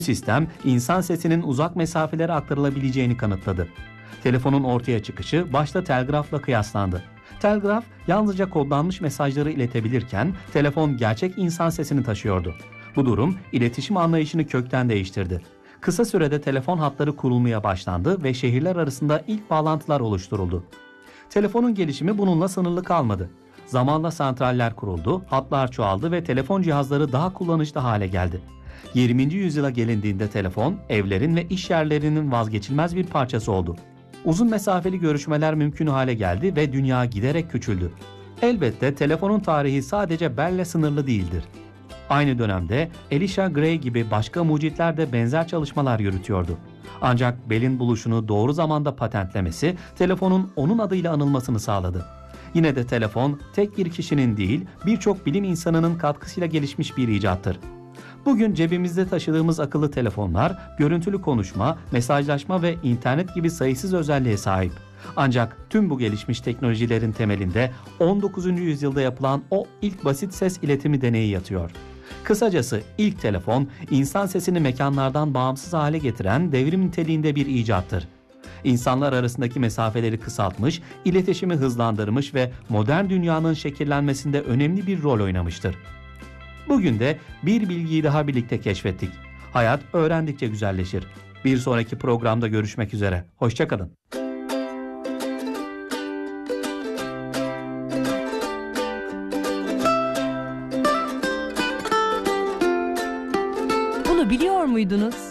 Sistem, insan sesinin uzak mesafelere aktarılabileceğini kanıtladı. Telefonun ortaya çıkışı başta telgrafla kıyaslandı. Telgraf yalnızca kodlanmış mesajları iletebilirken telefon gerçek insan sesini taşıyordu. Bu durum iletişim anlayışını kökten değiştirdi. Kısa sürede telefon hatları kurulmaya başlandı ve şehirler arasında ilk bağlantılar oluşturuldu. Telefonun gelişimi bununla sınırlı kalmadı. Zamanla santraller kuruldu, hatlar çoğaldı ve telefon cihazları daha kullanışlı hale geldi. 20. yüzyıla gelindiğinde telefon, evlerin ve iş yerlerinin vazgeçilmez bir parçası oldu. Uzun mesafeli görüşmeler mümkün hale geldi ve dünya giderek küçüldü. Elbette telefonun tarihi sadece Bell'le sınırlı değildir. Aynı dönemde Elisha Gray gibi başka mucitler de benzer çalışmalar yürütüyordu. Ancak Bell'in buluşunu doğru zamanda patentlemesi telefonun onun adıyla anılmasını sağladı. Yine de telefon tek bir kişinin değil, birçok bilim insanının katkısıyla gelişmiş bir icattır. Bugün cebimizde taşıdığımız akıllı telefonlar, görüntülü konuşma, mesajlaşma ve internet gibi sayısız özelliğe sahip. Ancak tüm bu gelişmiş teknolojilerin temelinde 19. yüzyılda yapılan o ilk basit ses iletimi deneyi yatıyor. Kısacası ilk telefon, insan sesini mekanlardan bağımsız hale getiren devrim niteliğinde bir icattır. İnsanlar arasındaki mesafeleri kısaltmış, iletişimi hızlandırmış ve modern dünyanın şekillenmesinde önemli bir rol oynamıştır. Bugün de bir bilgiyi daha birlikte keşfettik. Hayat öğrendikçe güzelleşir. Bir sonraki programda görüşmek üzere. Hoşça kalın. Bunu biliyor muydunuz?